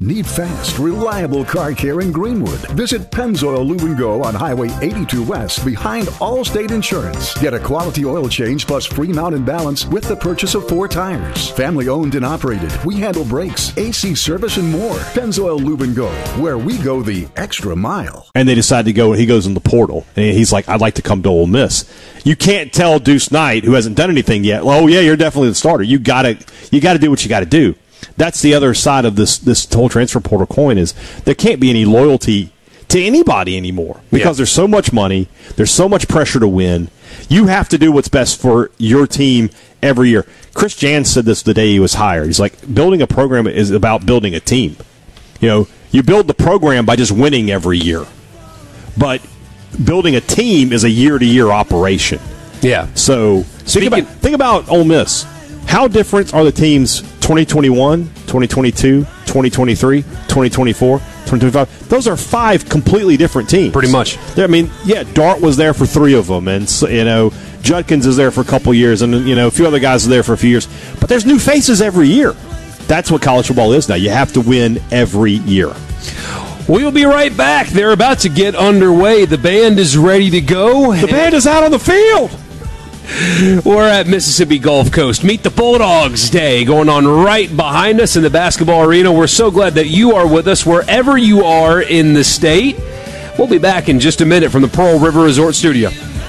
Need fast, reliable car care in Greenwood? Visit Pennzoil Lube and Go on Highway 82 West behind Allstate Insurance. Get a quality oil change plus free mount and balance with the purchase of 4 tires. Family owned and operated. We handle brakes, AC service, and more. Pennzoil Lube and Go, where we go the extra mile. And they decide to go, he goes in the portal. And he's like, I'd like to come to Ole Miss. You can't tell Deuce Knight, who hasn't done anything yet, well, oh, yeah, you're definitely the starter. You gotta do what you got to do. That's the other side of this whole transfer portal coin is there can't be any loyalty to anybody anymore because there's so much money, there's so much pressure to win. You have to do what's best for your team every year. Chris Jans said this the day he was hired. He's like, building a program is about building a team. You know, you build the program by just winning every year. But building a team is a year-to-year operation. Yeah. So think about Ole Miss. How different are the teams 2021, 2022, 2023, 2024, 2025? Those are 5 completely different teams. Pretty much. I mean, Dart was there for 3 of them, and Judkins is there for a couple years, and a few other guys are there for a few years. But there's new faces every year. That's what college football is now. You have to win every year. We'll be right back. They're about to get underway. The band is ready to go. The band is out on the field. We're at Mississippi Gulf Coast. Meet the Bulldogs Day going on right behind us in the basketball arena. We're so glad that you are with us wherever you are in the state. We'll be back in just a minute from the Pearl River Resort Studio.